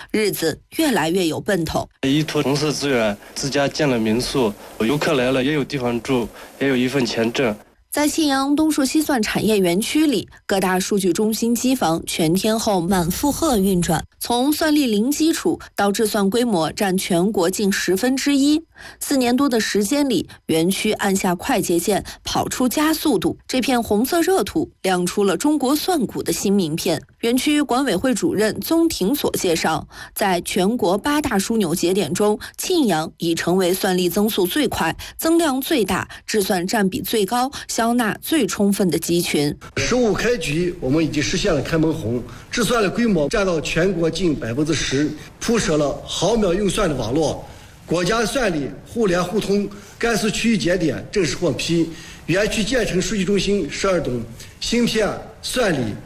日子越来越有奔头。 依托红色资源，自家建了民宿，游客来了也有地方住，也有一份钱挣。 在信阳东数西算产业园区里，各大数据中心机房全天候满负荷运转，从算力零基础到制算规模占全国近1/10。4年多的时间里，园区按下快捷键，跑出加速度，这片红色热土亮出了中国算股的新名片。园区管委会主任宗廷所介绍，在全国8大枢纽节点中，庆阳已成为算力增速最快、增量最大、制算占比最高、消纳最充分的集群。 实务开局，我们已经实现了开门红，制算的规模占到全国近10%，铺设了毫秒运算的网络。国家算力互联互通甘肃区域节点正式获批，园区建成数据中心12栋，芯片、算力、